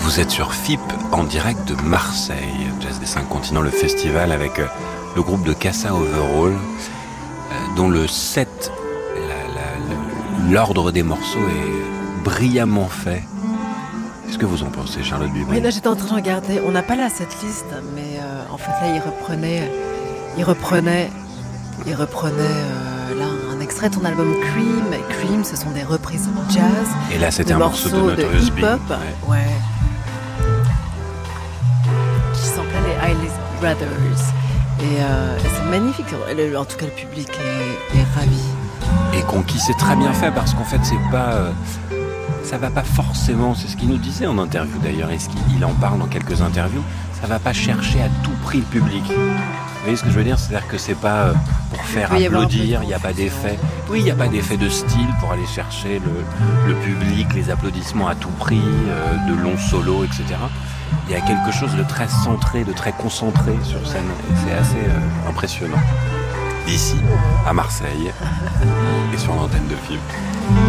Vous êtes sur FIP en direct de Marseille, Jazz des 5 continents, le festival avec le groupe de Casa Overall, dont le set, l'ordre des morceaux est brillamment fait. Qu'est-ce que vous en pensez, Charlotte Dubé? Oui, là j'étais en train de regarder, on n'a pas là cette liste, mais en fait là il reprenait là un extrait de ton album Cream. Cream, ce sont des reprises jazz. Et là c'était un morceau de Notorious Big. Ouais. Qui s'appelait les Eiley Brothers. Et c'est magnifique. En tout cas, le public est ravi. Et conquis, c'est très bien fait parce qu'en fait, c'est pas, ça va pas forcément. C'est ce qu'il nous disait en interview d'ailleurs, et il en parle dans quelques interviews. Ça va pas chercher à tout prix le public. Vous voyez ce que je veux dire? C'est-à-dire que c'est pas pour faire applaudir. Il n'y a pas d'effet. Oui, il n'y a pas d'effet de style pour aller chercher le public, les applaudissements à tout prix, de longs solos, etc. Il y a quelque chose de très centré, de très concentré sur scène. Et c'est assez impressionnant. D'ici, à Marseille, et sur l'antenne de FIP.